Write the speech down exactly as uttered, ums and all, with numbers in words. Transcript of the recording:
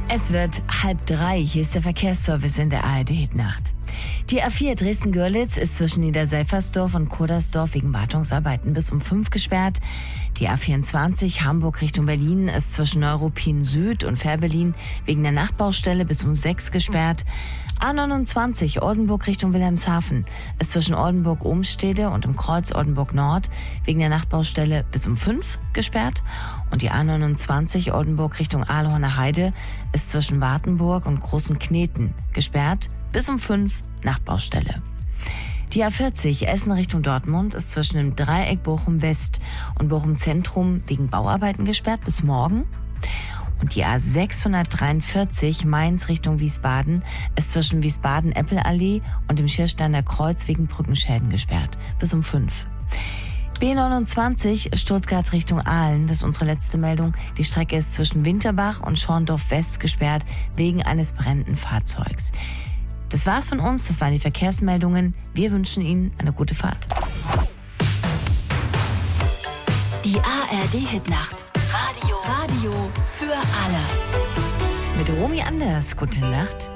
Es wird halb drei. Hier ist der Verkehrsservice in der A R D-Hitnacht. Die A vier Dresden-Görlitz ist zwischen Niederseifersdorf und Kodersdorf wegen Wartungsarbeiten bis um fünf gesperrt. Die A vierundzwanzig Hamburg Richtung Berlin ist zwischen Neuruppin Süd und Fährberlin wegen der Nachtbaustelle bis um sechs gesperrt. A neunundzwanzig Oldenburg Richtung Wilhelmshaven ist zwischen Oldenburg-Ohmstede und im Kreuz Oldenburg-Nord wegen der Nachtbaustelle bis um fünf gesperrt. Und die A neunundzwanzig Oldenburg Richtung Ahlhorner Heide ist zwischen Wartenburg und Großen Kneten gesperrt bis um fünf Nachtbaustelle. Die A vierzig Essen Richtung Dortmund ist zwischen dem Dreieck Bochum West und Bochum Zentrum wegen Bauarbeiten gesperrt bis morgen. Und die A sechshundertdreiundvierzig Mainz Richtung Wiesbaden ist zwischen Wiesbaden-Eppelallee und dem Schiersteiner Kreuz wegen Brückenschäden gesperrt bis um fünf. B neunundzwanzig Stuttgart Richtung Aalen, das ist unsere letzte Meldung. Die Strecke ist zwischen Winterbach und Schorndorf West gesperrt wegen eines brennenden Fahrzeugs. Das war's von uns, das waren die Verkehrsmeldungen. Wir wünschen Ihnen eine gute Fahrt. Die A R D-Hitnacht. Radio. Radio für alle. Mit Romy Anders, gute Nacht.